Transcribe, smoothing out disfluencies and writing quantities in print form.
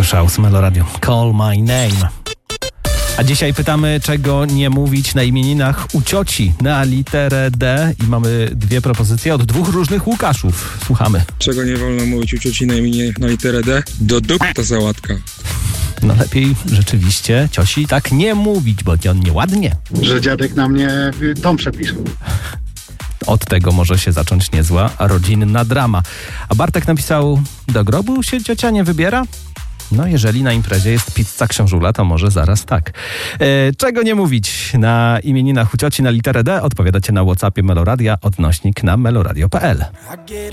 Szał z Melo Radio. Call my name. A dzisiaj pytamy, czego nie mówić na imieninach u cioci na literę D i mamy dwie propozycje od dwóch różnych Łukaszów. Słuchamy. Czego nie wolno mówić u cioci na imieniu na literę D? Do dupy ta sałatka. No lepiej rzeczywiście ciosi tak nie mówić, bo on nieładnie. Że dziadek na mnie dom przepisał. Od tego może się zacząć niezła rodzinna drama. A Bartek napisał, do grobu się ciocia nie wybiera? No jeżeli na imprezie jest pizza książula, to może zaraz tak. Czego nie mówić na imieninach u cioci na literę D? Odpowiadacie na WhatsAppie Meloradia, odnośnik na meloradio.pl.